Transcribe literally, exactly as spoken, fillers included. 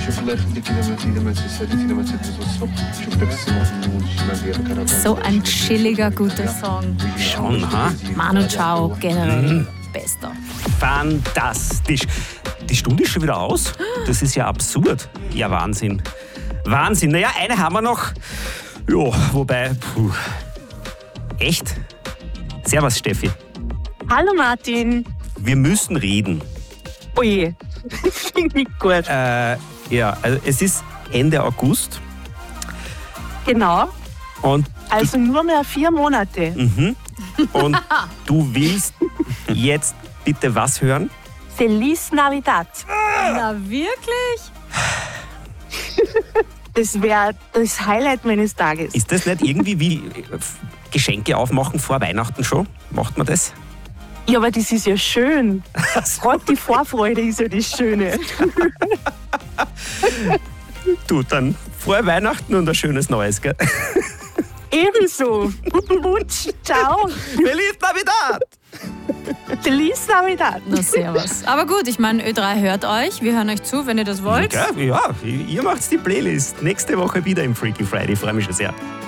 So ein chilliger, guter Song. Schon, ha? Manu Chao, generell mhm. bester. Fantastisch. Die Stunde ist schon wieder aus? Das ist ja absurd. Ja, Wahnsinn. Wahnsinn. Naja, eine haben wir noch. Ja, wobei, puh. Echt? Servus, Steffi. Hallo, Martin. Wir müssen reden. Oje, finde ich gut. Äh, ja, also es ist Ende August. Genau. Und also nur mehr vier Monate. Mhm. Und du willst jetzt bitte was hören? Feliz Navidad. Na, wirklich? Das wäre das Highlight meines Tages. Ist das nicht irgendwie wie Geschenke aufmachen vor Weihnachten schon? Macht man das? Ja, aber das ist ja schön. Gerade die Vorfreude ist ja das Schöne. Du, dann frohe Weihnachten und ein schönes Neues, gell? Ebenso. Guten Wunsch. Ciao. Feliz Navidad. Feliz Navidad. Na, servus. Aber gut, ich meine, Ö drei hört euch. Wir hören euch zu, wenn ihr das wollt. Ja, ja, ihr macht die Playlist. Nächste Woche wieder im Freaky Friday. Ich freue mich schon sehr.